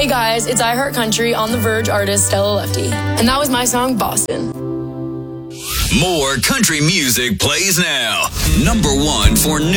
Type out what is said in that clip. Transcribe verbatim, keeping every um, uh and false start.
Hey guys, it's I Heart Country on The Verge artist Stella Lefty. And that was my song, Boston. More country music plays now. Number one for